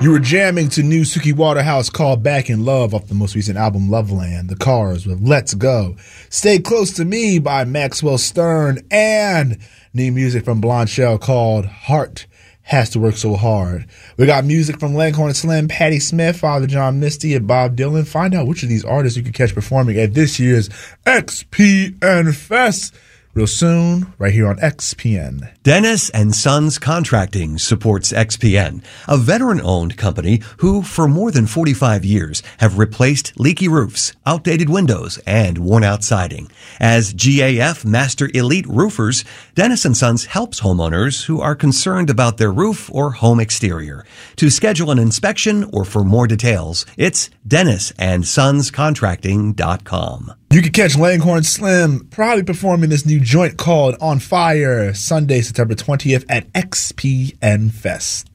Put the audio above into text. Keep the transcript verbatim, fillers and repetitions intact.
You were jamming to new Suki Waterhouse called Back in Love off the most recent album Loveland. The Cars with Let's Go. Stay Close to Me by Maxwell Stern. And new music from Blonde Shell called Heart Has to Work So Hard. We got music from Leghorn Slim, Patti Smith, Father John Misty, and Bob Dylan. Find out which of these artists you can catch performing at this year's X P N Fest real soon, right here on X P N. Dennis and Sons Contracting supports X P N, a veteran-owned company who, for more than forty-five years, have replaced leaky roofs, outdated windows, and worn-out siding. As G A F Master Elite Roofers, Dennis and Sons helps homeowners who are concerned about their roof or home exterior. To schedule an inspection or for more details, it's dennis and sons contracting dot com. You can catch Leghorn Slim proudly performing this new joint called On Fire Sunday, September twentieth at X P N Fest.